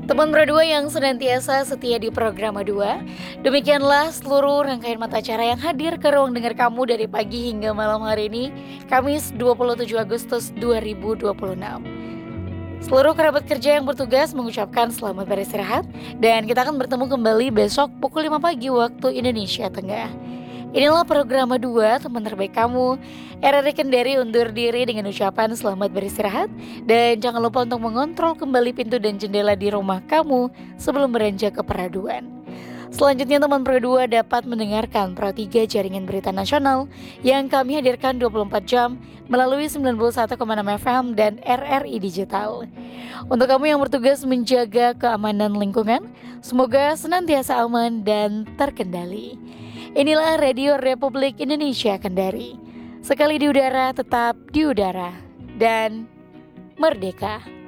Teman berdua yang senantiasa setia di program A2, demikianlah seluruh rangkaian mata acara yang hadir ke ruang dengar kamu dari pagi hingga malam hari ini, Kamis 27 Agustus 2026. Seluruh kerabat kerja yang bertugas mengucapkan selamat beristirahat, dan kita akan bertemu kembali besok pukul 5 pagi waktu Indonesia Tengah. Inilah program A2, teman terbaik kamu. RRI Kendari undur diri dengan ucapan selamat beristirahat. Dan jangan lupa untuk mengontrol kembali pintu dan jendela di rumah kamu sebelum beranjak ke peraduan. Selanjutnya teman Pro2 dapat mendengarkan Pro 3 Jaringan Berita Nasional yang kami hadirkan 24 jam melalui 91,6 FM dan RRI Digital. Untuk kamu yang bertugas menjaga keamanan lingkungan, semoga senantiasa aman dan terkendali. Inilah Radio Republik Indonesia Kendari. Sekali di udara, tetap di udara. Dan merdeka.